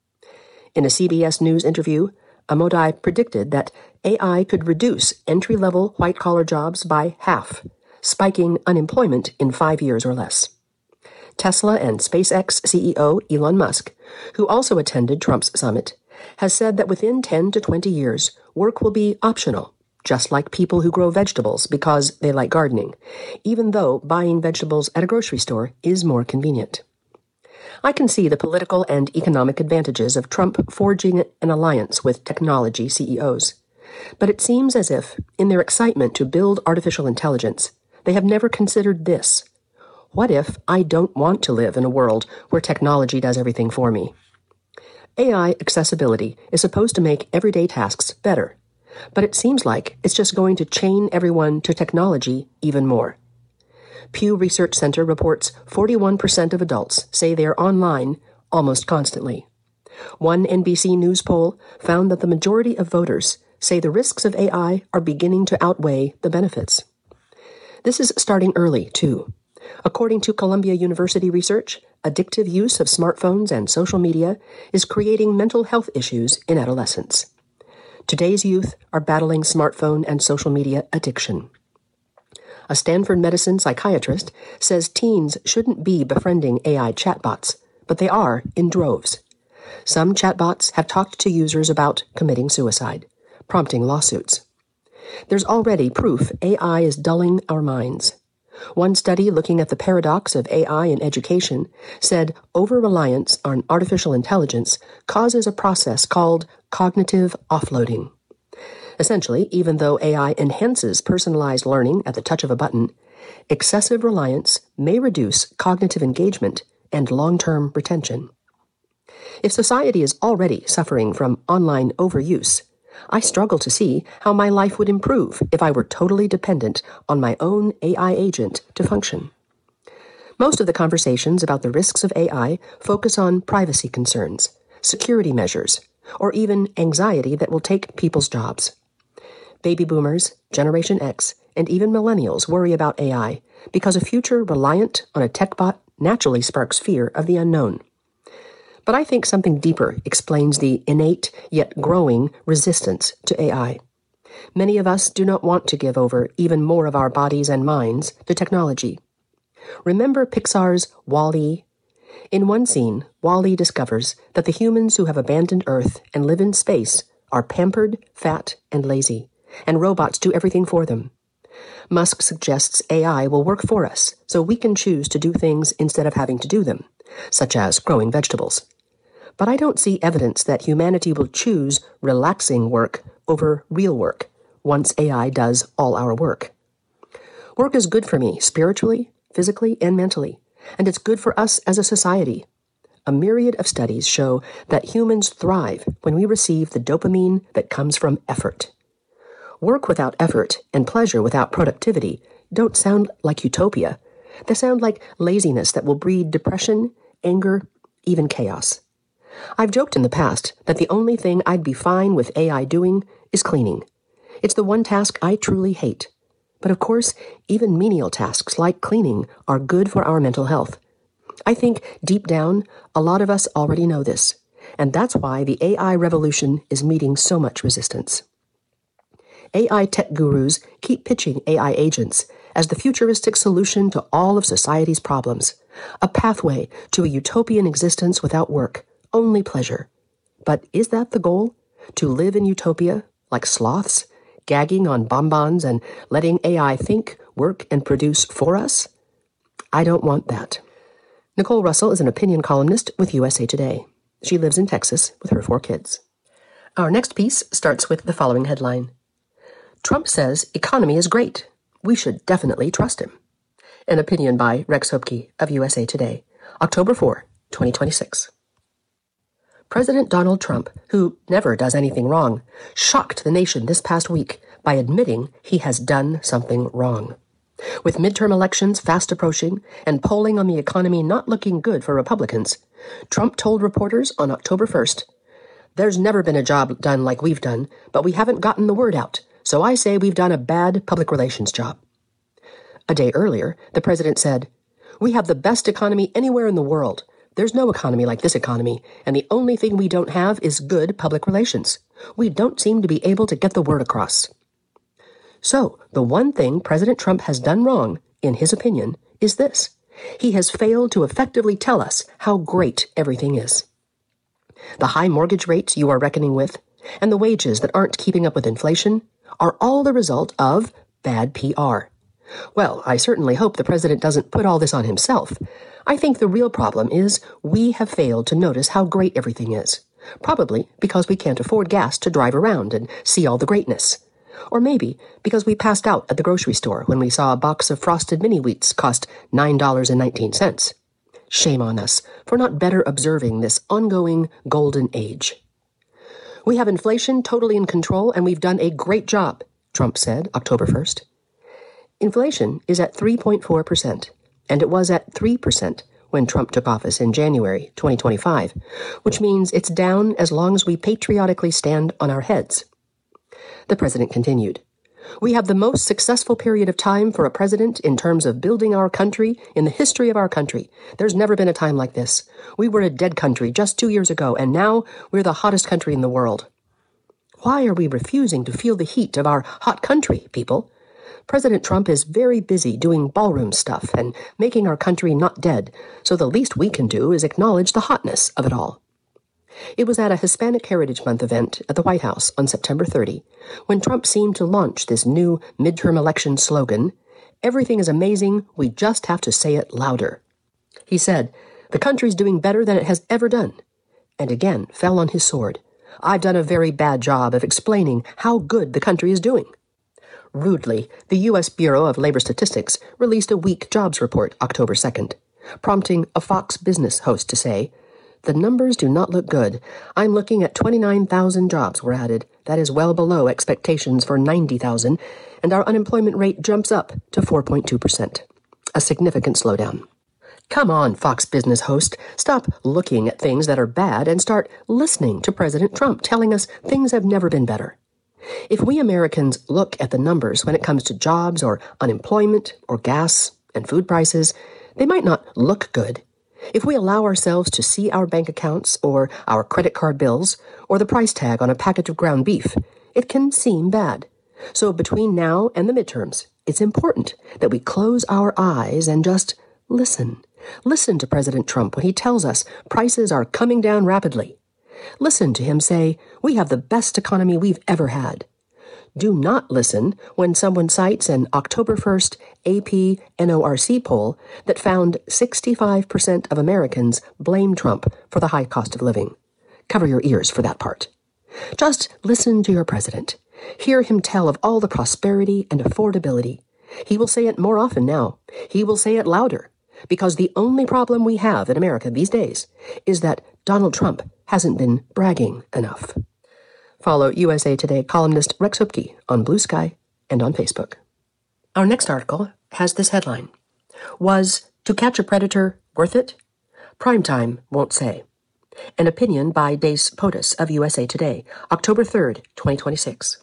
Speaker 8: In a C B S News interview, Amodei predicted that A I could reduce entry-level white-collar jobs by half, spiking unemployment in five years or less. Tesla and SpaceX C E O Elon Musk, who also attended Trump's summit, has said that within ten to twenty years, work will be optional, just like people who grow vegetables because they like gardening, even though buying vegetables at a grocery store is more convenient. I can see the political and economic advantages of Trump forging an alliance with technology C E Os. But it seems as if, in their excitement to build artificial intelligence, they have never considered this. What if I don't want to live in a world where technology does everything for me? A I accessibility is supposed to make everyday tasks better, but it seems like it's just going to chain everyone to technology even more. Pew Research Center reports forty-one percent of adults say they're online almost constantly. One N B C News poll found that the majority of voters say the risks of A I are beginning to outweigh the benefits. This is starting early, too. According to Columbia University research, addictive use of smartphones and social media is creating mental health issues in adolescents. Today's youth are battling smartphone and social media addiction. A Stanford medicine psychiatrist says teens shouldn't be befriending A I chatbots, but they are in droves. Some chatbots have talked to users about committing suicide, prompting lawsuits. There's already proof A I is dulling our minds. One study looking at the paradox of A I in education said over-reliance on artificial intelligence causes a process called cognitive offloading. Essentially, even though A I enhances personalized learning at the touch of a button, excessive reliance may reduce cognitive engagement and long-term retention. If society is already suffering from online overuse, I struggle to see how my life would improve if I were totally dependent on my own A I agent to function. Most of the conversations about the risks of A I focus on privacy concerns, security measures, or even anxiety that will take people's jobs. Baby boomers, Generation X, and even millennials worry about A I because a future reliant on a tech bot naturally sparks fear of the unknown. But I think something deeper explains the innate yet growing resistance to A I. Many of us do not want to give over even more of our bodies and minds to technology. Remember Pixar's WALL-E? In one scene, WALL-E discovers that the humans who have abandoned Earth and live in space are pampered, fat, and lazy, and robots do everything for them. Musk suggests A I will work for us, so we can choose to do things instead of having to do them, such as growing vegetables. But I don't see evidence that humanity will choose relaxing work over real work once A I does all our work. Work is good for me spiritually, physically, and mentally, and it's good for us as a society. A myriad of studies show that humans thrive when we receive the dopamine that comes from effort. Work without effort and pleasure without productivity don't sound like utopia. They sound like laziness that will breed depression, anger, even chaos. I've joked in the past that the only thing I'd be fine with A I doing is cleaning. It's the one task I truly hate. But of course, even menial tasks like cleaning are good for our mental health. I think, deep down, a lot of us already know this, and that's why the A I revolution is meeting so much resistance. A I tech gurus keep pitching A I agents as the futuristic solution to all of society's problems, a pathway to a utopian existence without work, only pleasure. But is that the goal? To live in utopia, like sloths, gagging on bonbons and letting A I think, work, and produce for us? I don't want that. Nicole Russell is an opinion columnist with U S A Today. She lives in Texas with her four kids. Our next piece starts with the following headline. Trump says economy is great. We should definitely trust him. An opinion by Rex Hopke of U S A Today, October fourth, twenty twenty-six. President Donald Trump, who never does anything wrong, shocked the nation this past week by admitting he has done something wrong. With midterm elections fast approaching and polling on the economy not looking good for Republicans, Trump told reporters on October first, "There's never been a job done like we've done, but we haven't gotten the word out, so I say we've done a bad public relations job." A day earlier, the president said, "We have the best economy anywhere in the world. There's no economy like this economy, and the only thing we don't have is good public relations. We don't seem to be able to get the word across." So, the one thing President Trump has done wrong, in his opinion, is this. He has failed to effectively tell us how great everything is. The high mortgage rates you are reckoning with, and the wages that aren't keeping up with inflation, are all the result of bad P R. Well, I certainly hope the president doesn't put all this on himself. I think the real problem is we have failed to notice how great everything is. Probably because we can't afford gas to drive around and see all the greatness. Or maybe because we passed out at the grocery store when we saw a box of Frosted Mini Wheats cost nine dollars and nineteen cents. Shame on us for not better observing this ongoing golden age. "We have inflation totally in control, and we've done a great job," Trump said October first. Inflation is at three point four percent, and it was at three percent when Trump took office in January twenty twenty-five, which means it's down as long as we patriotically stand on our heads. The president continued, "We have the most successful period of time for a president in terms of building our country in the history of our country. There's never been a time like this. We were a dead country just two years ago, and now we're the hottest country in the world." Why are we refusing to feel the heat of our hot country, people? President Trump is very busy doing ballroom stuff and making our country not dead, so the least we can do is acknowledge the hotness of it all. It was at a Hispanic Heritage Month event at the White House on September thirtieth, when Trump seemed to launch this new midterm election slogan, "Everything is amazing, we just have to say it louder." He said, "The country's doing better than it has ever done," and again fell on his sword. "I've done a very bad job of explaining how good the country is doing." Rudely, the U S Bureau of Labor Statistics released a weak jobs report October second, prompting a Fox Business host to say, "The numbers do not look good. I'm looking at twenty-nine thousand jobs were added. That is well below expectations for ninety thousand, and our unemployment rate jumps up to four point two percent. A significant slowdown." Come on, Fox Business host. Stop looking at things that are bad and start listening to President Trump telling us things have never been better. If we Americans look at the numbers when it comes to jobs or unemployment or gas and food prices, they might not look good. If we allow ourselves to see our bank accounts or our credit card bills or the price tag on a package of ground beef, it can seem bad. So between now and the midterms, it's important that we close our eyes and just listen. Listen to President Trump when he tells us prices are coming down rapidly. Listen to him say, "We have the best economy we've ever had." Do not listen when someone cites an October first A P N O R C poll that found sixty-five percent of Americans blame Trump for the high cost of living. Cover your ears for that part. Just listen to your president. Hear him tell of all the prosperity and affordability. He will say it more often now. He will say it louder. Because the only problem we have in America these days is that Donald Trump hasn't been bragging enough. Follow U S A Today columnist Rex Hupke on Blue Sky and on Facebook. Our next article has this headline. Was To Catch a Predator worth it? Primetime won't say. An opinion by Dace Potus of U S A Today, October third, twenty twenty-six.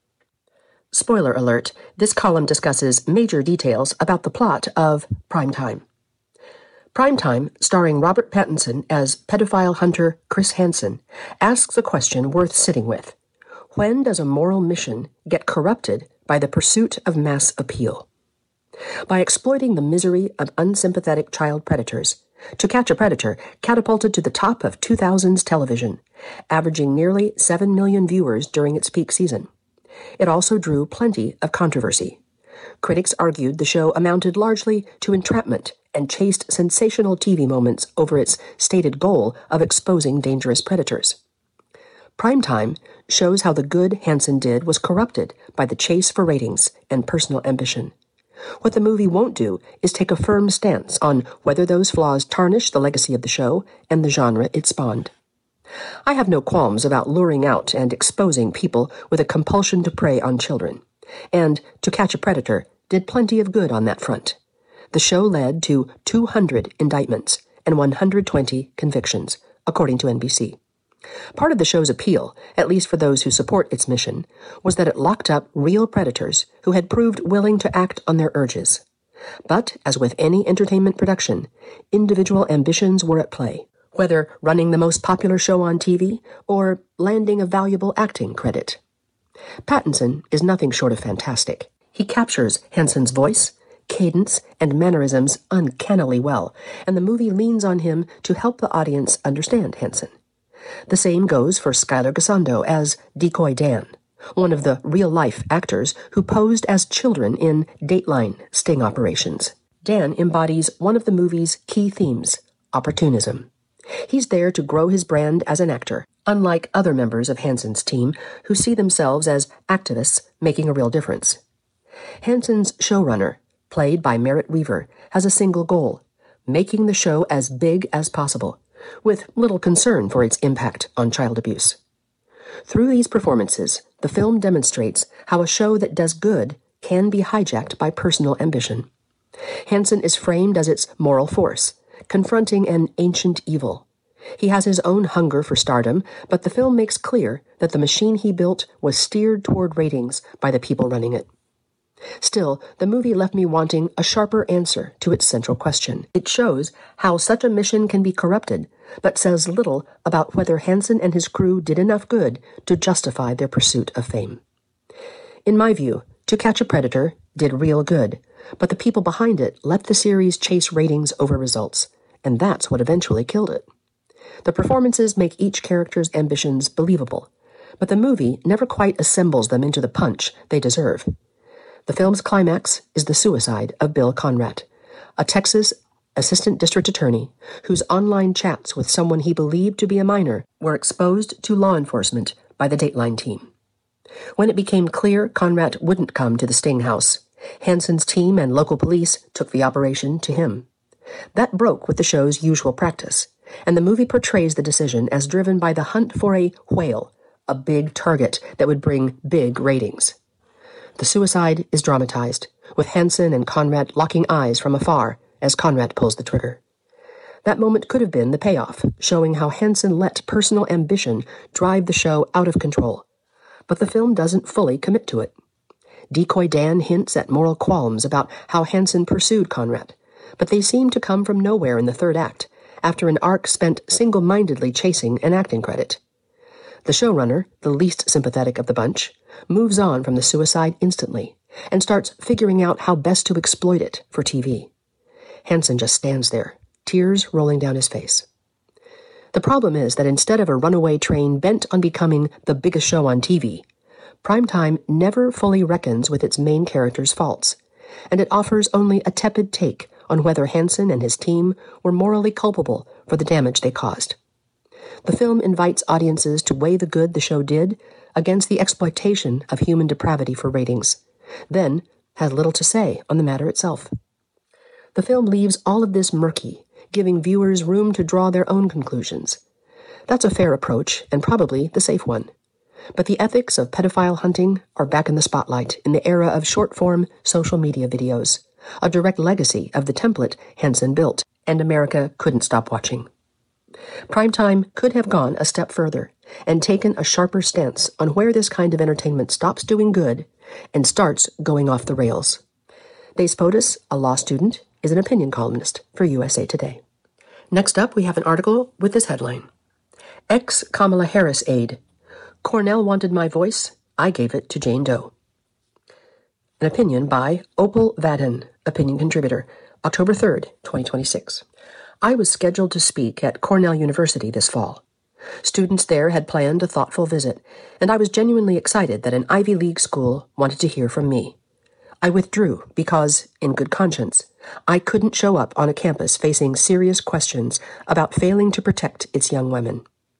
Speaker 8: Spoiler alert, this column discusses major details about the plot of Primetime. Primetime, starring Robert Pattinson as pedophile hunter Chris Hansen, asks a question worth sitting with. When does a moral mission get corrupted by the pursuit of mass appeal? By exploiting the misery of unsympathetic child predators, To Catch a Predator catapulted to the top of two thousands television, averaging nearly seven million viewers during its peak season. It also drew plenty of controversy. Critics argued the show amounted largely to entrapment and chased sensational T V moments over its stated goal of exposing dangerous predators. Primetime shows how the good Hansen did was corrupted by the chase for ratings and personal ambition. What the movie won't do is take a firm stance on whether those flaws tarnish the legacy of the show and the genre it spawned. I have no qualms about luring out and exposing people with a compulsion to prey on children, and To Catch a Predator did plenty of good on that front. The show led to two hundred indictments and one hundred twenty convictions, according to N B C. Part of the show's appeal, at least for those who support its mission, was that it locked up real predators who had proved willing to act on their urges. But, as with any entertainment production, individual ambitions were at play, whether running the most popular show on T V or landing a valuable acting credit. Pattinson is nothing short of fantastic. He captures Hansen's voice, cadence, and mannerisms uncannily well, and the movie leans on him to help the audience understand Hansen. The same goes for Skylar Gisondo as Decoy Dan, one of the real-life actors who posed as children in Dateline sting operations. Dan embodies one of the movie's key themes, opportunism. He's there to grow his brand as an actor, unlike other members of Hansen's team who see themselves as activists making a real difference. Hansen's showrunner, played by Merritt Weaver, has a single goal, making the show as big as possible, with little concern for its impact on child abuse. Through these performances, the film demonstrates how a show that does good can be hijacked by personal ambition. Hansen is framed as its moral force, confronting an ancient evil. He has his own hunger for stardom, but the film makes clear that the machine he built was steered toward ratings by the people running it. Still, the movie left me wanting a sharper answer to its central question. It shows how such a mission can be corrupted, but says little about whether Hansen and his crew did enough good to justify their pursuit of fame. In my view, To Catch a Predator did real good, but the people behind it let the series chase ratings over results, and that's what eventually killed it. The performances make each character's ambitions believable, but the movie never quite assembles them into the punch they deserve. The film's climax is the suicide of Bill Conrad, a Texas assistant district attorney whose online chats with someone he believed to be a minor were exposed to law enforcement by the Dateline team. When it became clear Conrad wouldn't come to the Sting house, Hansen's team and local police took the operation to him. That broke with the show's usual practice, and the movie portrays the decision as driven by the hunt for a whale, a big target that would bring big ratings. The suicide is dramatized, with Hansen and Conrad locking eyes from afar as Conrad pulls the trigger. That moment could have been the payoff, showing how Hansen let personal ambition drive the show out of control. But the film doesn't fully commit to it. Decoy Dan hints at moral qualms about how Hansen pursued Conrad, but they seem to come from nowhere in the third act, after an arc spent single-mindedly chasing an acting credit. The showrunner, the least sympathetic of the bunch, moves on from the suicide instantly and starts figuring out how best to exploit it for T V. Hansen just stands there, tears rolling down his face. The problem is that instead of a runaway train bent on becoming the biggest show on T V, Primetime never fully reckons with its main character's faults, and it offers only a tepid take on whether Hansen and his team were morally culpable for the damage they caused. The film invites audiences to weigh the good the show did against the exploitation of human depravity for ratings, then has little to say on the matter itself. The film leaves all of this murky, giving viewers room to draw their own conclusions. That's a fair approach, and probably the safe one. But the ethics of pedophile hunting are back in the spotlight in the era of short-form social media videos, a direct legacy of the template Hansen built, and America couldn't stop watching. Primetime could have gone a step further and taken a sharper stance on where this kind of entertainment stops doing good and starts going off the rails. Dace Potus, a law student, is an opinion columnist for U S A Today. Next up, we have an article with this headline. Ex-Kamala Harris aide. Cornell wanted my voice. I gave it to Jane Doe. An opinion by Opal Vadden, opinion contributor, October third, twenty twenty-six. I was scheduled to speak at Cornell University this fall. Students there had planned a thoughtful visit, and I was genuinely excited that an Ivy League school wanted to hear from me. I withdrew because, in good conscience, I couldn't show up on a campus facing serious questions about failing to protect its young women.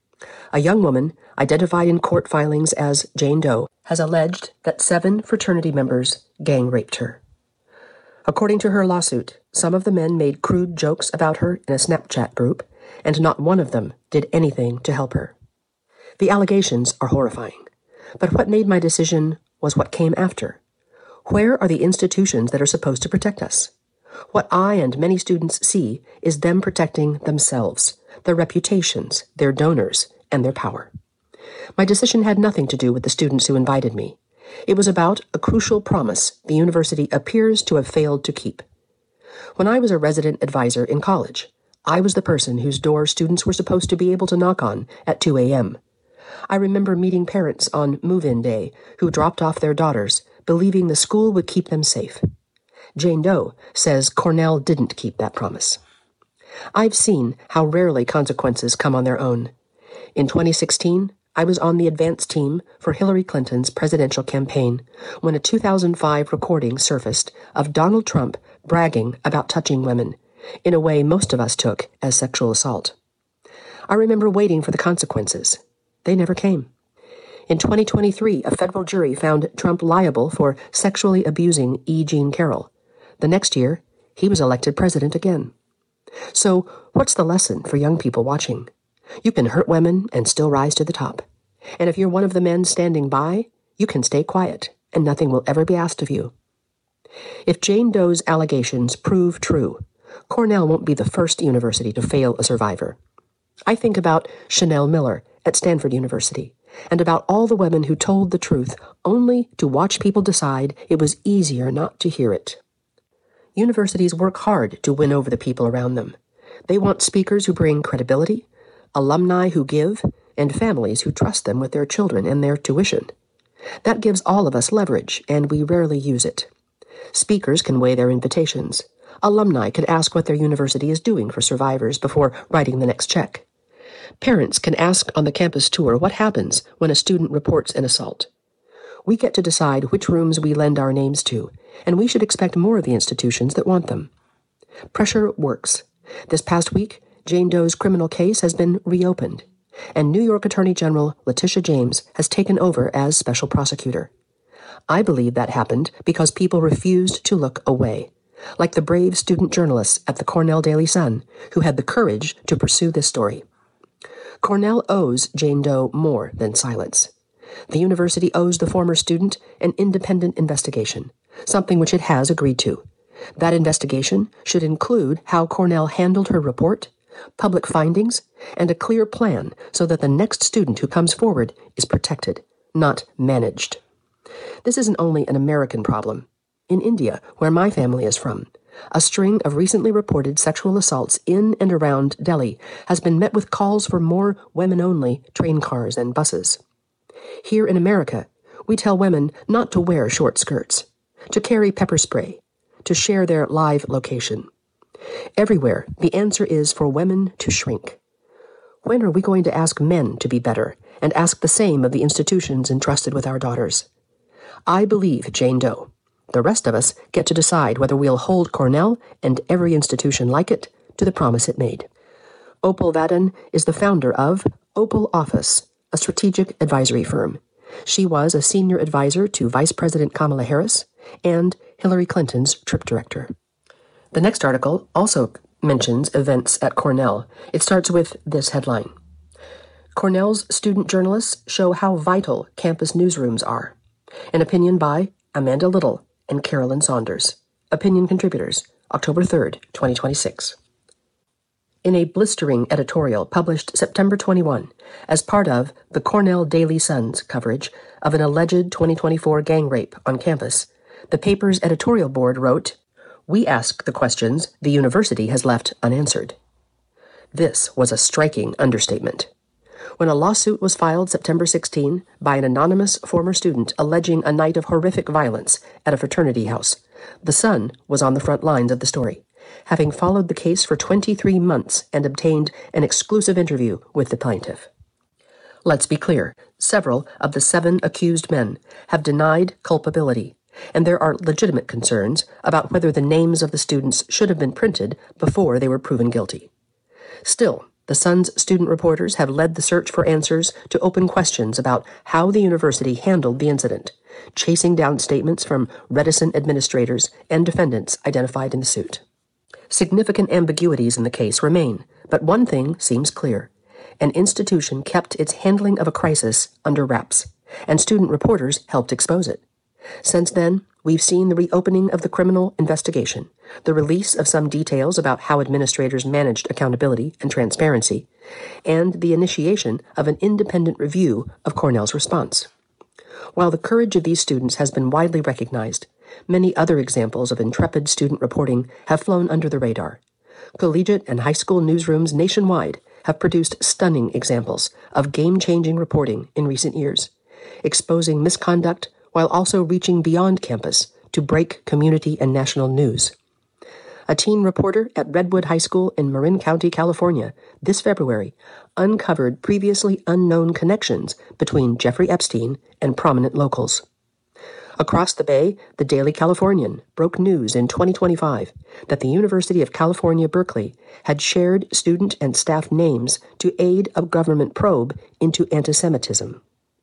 Speaker 8: A young woman, identified in court filings as Jane Doe, has alleged that seven fraternity members gang-raped her. According to her lawsuit, some of the men made crude jokes about her in a Snapchat group, and not one of them did anything to help her. The allegations are horrifying, but what made my decision was what came after. Where are the institutions that are supposed to protect us? What I and many students see is them protecting themselves, their reputations, their donors, and their power. My decision had nothing to do with the students who invited me. It was about a crucial promise the university appears to have failed to keep. When I was a resident advisor in college, I was the person whose door students were supposed to be able to knock on at two a.m. I remember meeting parents on move-in day who dropped off their daughters, believing the school would keep them safe. Jane Doe says Cornell didn't keep that promise. I've seen how rarely consequences come on their own. In twenty sixteen, I was on the advance team for Hillary Clinton's presidential campaign when a two thousand five recording surfaced of Donald Trump bragging about touching women, in a way most of us took as sexual assault. I remember waiting for the consequences. They never came. In twenty twenty-three, a federal jury found Trump liable for sexually abusing E. Jean Carroll. The next year, he was elected president again. So, what's the lesson for young people watching? You can hurt women and still rise to the top. And if you're one of the men standing by, you can stay quiet, and nothing will ever be asked of you. If Jane Doe's allegations prove true, Cornell won't be the first university to fail a survivor. I think about Chanel Miller at Stanford University, and about all the women who told the truth only to watch people decide it was easier not to hear it. Universities work hard to win over the people around them. They want speakers who bring credibility, alumni who give, and families who trust them with their children and their tuition. That gives all of us leverage, and we rarely use it. Speakers can weigh their invitations. Alumni can ask what their university is doing for survivors before writing the next check. Parents can ask on the campus tour what happens when a student reports an assault. We get to decide which rooms we lend our names to, and we should expect more of the institutions that want them. Pressure works. This past week, Jane Doe's criminal case has been reopened, and New York Attorney General Letitia James has taken over as special prosecutor. I believe that happened because people refused to look away, like the brave student journalists at the Cornell Daily Sun who had the courage to pursue this story. Cornell owes Jane Doe more than silence. The university owes the former student an independent investigation, something which it has agreed to. That investigation should include how Cornell handled her report, public findings, and a clear plan so that the next student who comes forward is protected, not managed. This isn't only an American problem. In India, where my family is from, a string of recently reported sexual assaults in and around Delhi has been met with calls for more women-only train cars and buses. Here in America, we tell women not to wear short skirts, to carry pepper spray, to share their live location. Everywhere, the answer is for women to shrink. When are we going to ask men to be better and ask the same of the institutions entrusted with our daughters? I believe Jane Doe. The rest of us get to decide whether we'll hold Cornell and every institution like it to the promise it made. Opal Vadden is the founder of Opal Office, a strategic advisory firm. She was a senior advisor to Vice President Kamala Harris and Hillary Clinton's trip director. The next article also mentions events at Cornell. It starts with this headline. Cornell's student journalists show how vital campus newsrooms are. An opinion by Amanda Little and Carolyn Saunders. Opinion contributors, October third, twenty twenty-six. In a blistering editorial published September twenty-first as part of the Cornell Daily Sun's coverage of an alleged twenty twenty-four gang rape on campus, the paper's editorial board wrote, "We ask the questions the university has left unanswered." This was a striking understatement. When a lawsuit was filed September sixteenth by an anonymous former student alleging a night of horrific violence at a fraternity house, The Sun was on the front lines of the story, having followed the case for twenty-three months and obtained an exclusive interview with the plaintiff. Let's be clear, several of the seven accused men have denied culpability, and there are legitimate concerns about whether the names of the students should have been printed before they were proven guilty. Still, the Sun's student reporters have led the search for answers to open questions about how the university handled the incident, chasing down statements from reticent administrators and defendants identified in the suit. Significant ambiguities in the case remain, but one thing seems clear. An institution kept its handling of a crisis under wraps, and student reporters helped expose it. Since then, we've seen the reopening of the criminal investigation, the release of some details about how administrators managed accountability and transparency, and the initiation of an independent review of Cornell's response. While the courage of these students has been widely recognized, many other examples of intrepid student reporting have flown under the radar. Collegiate and high school newsrooms nationwide have produced stunning examples of game-changing reporting in recent years, exposing misconduct while also reaching beyond campus to break community and national news. A teen reporter at Redwood High School in Marin County, California, this February, uncovered previously unknown connections between Jeffrey Epstein and prominent locals. Across the Bay, the Daily Californian broke news in twenty twenty-five that the University of California, Berkeley had shared student and staff names to aid a government probe into anti-Semitism.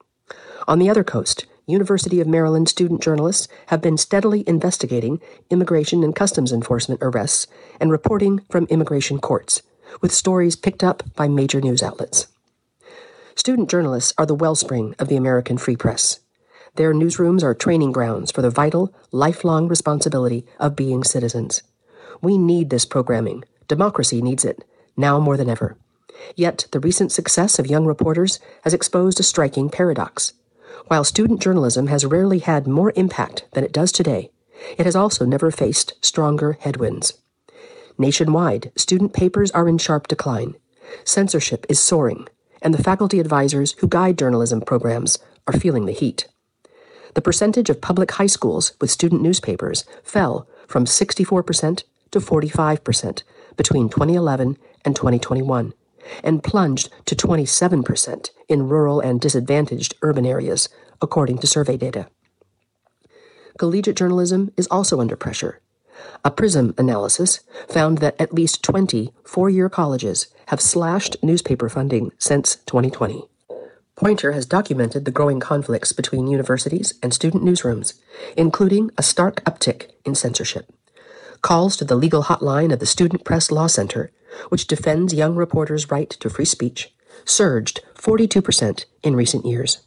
Speaker 8: On the other coast, University of Maryland student journalists have been steadily investigating immigration and customs enforcement arrests and reporting from immigration courts, with stories picked up by major news outlets. Student journalists are the wellspring of the American free press. Their newsrooms are training grounds for the vital, lifelong responsibility of being citizens. We need this programming. Democracy needs it, now more than ever. Yet the recent success of young reporters has exposed a striking paradox. While student journalism has rarely had more impact than it does today, it has also never faced stronger headwinds. Nationwide, student papers are in sharp decline. Censorship is soaring, and the faculty advisors who guide journalism programs are feeling the heat. The percentage of public high schools with student newspapers fell from sixty-four percent to forty-five percent between twenty eleven and twenty twenty-one, and plunged to twenty-seven percent in rural and disadvantaged urban areas, according to survey data. Collegiate journalism is also under pressure. A PRISM analysis found that at least twenty four-year colleges have slashed newspaper funding since twenty twenty. Poynter has documented the growing conflicts between universities and student newsrooms, including a stark uptick in censorship. Calls to the legal hotline of the Student Press Law Center, which defends young reporters' right to free speech, surged forty-two percent in recent years.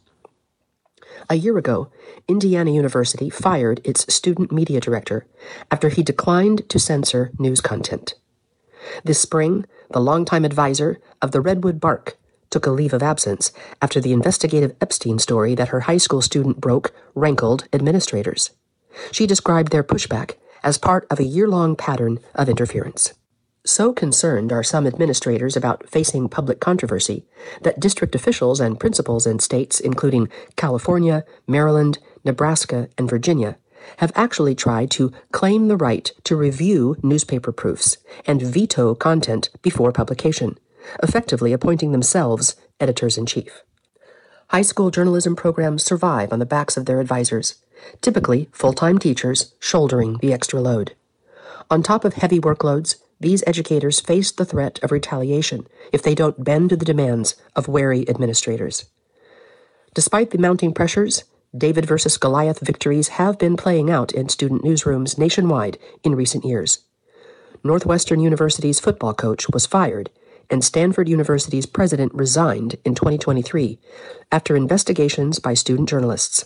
Speaker 8: A year ago, Indiana University fired its student media director after he declined to censor news content. This spring, the longtime advisor of the Redwood Bark took a leave of absence after the investigative Epstein story that her high school student broke rankled administrators. She described their pushback as part of a year-long pattern of interference. So concerned are some administrators about facing public controversy that district officials and principals in states including California, Maryland, Nebraska, and Virginia have actually tried to claim the right to review newspaper proofs and veto content before publication, effectively appointing themselves editors-in-chief. High school journalism programs survive on the backs of their advisors, typically full-time teachers shouldering the extra load. On top of heavy workloads, these educators face the threat of retaliation if they don't bend to the demands of wary administrators. Despite the mounting pressures, David versus Goliath victories have been playing out in student newsrooms nationwide in recent years. Northwestern University's football coach was fired, and Stanford University's president resigned in twenty twenty-three after investigations by student journalists.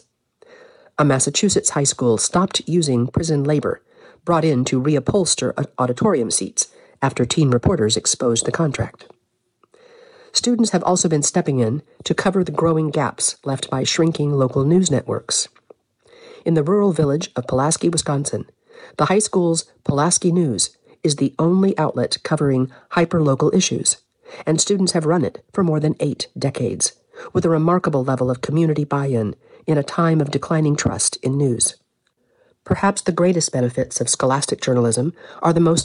Speaker 8: A Massachusetts high school stopped using prison labor, brought in to reupholster auditorium seats after teen reporters exposed the contract. Students have also been stepping in to cover the growing gaps left by shrinking local news networks. In the rural village of Pulaski, Wisconsin, the high school's Pulaski News is the only outlet covering hyperlocal issues, and students have run it for more than eight decades, with a remarkable level of community buy-in in a time of declining trust in news. Perhaps the greatest benefits of scholastic journalism are the most